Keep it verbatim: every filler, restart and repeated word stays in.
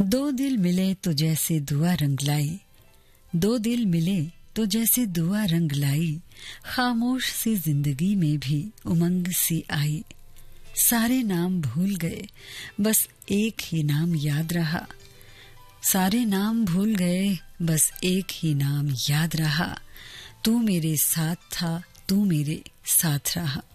दो दिल मिले तो जैसे दुआ रंग लाई, दो दिल मिले तो जैसे दुआ रंग लाई, खामोश सी जिंदगी में भी उमंग सी आई। सारे नाम भूल गए बस एक ही नाम याद रहा, सारे नाम भूल गए बस एक ही नाम याद रहा, तू मेरे साथ था तू मेरे साथ रहा।